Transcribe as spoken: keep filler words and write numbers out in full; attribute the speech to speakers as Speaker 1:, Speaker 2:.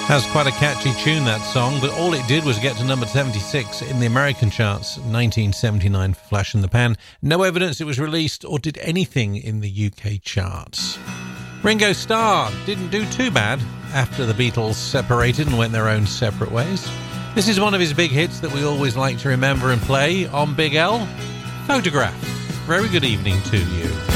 Speaker 1: That's quite a catchy tune, that song, but all it did was get to number seventy-six in the American charts, nineteen seventy-nine for Flash in the Pan. No evidence it was released or did anything in the U K charts. Ringo Starr didn't do too bad after the Beatles separated and went their own separate ways. This is one of his big hits that we always like to remember and play on Big L, Photograph. Very good evening to you.